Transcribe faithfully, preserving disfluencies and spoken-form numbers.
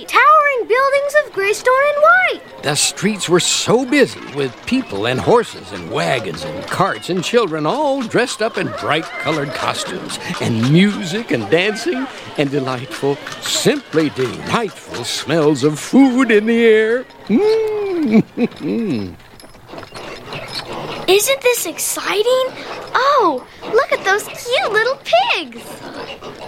great! Towering buildings of gray stone and white. The streets were so busy with people and horses and wagons and carts and children all dressed up in bright-colored costumes and music and dancing and delightful, simply delightful smells of food in the air. Mm. Isn't this exciting? Oh, look at those cute little pigs.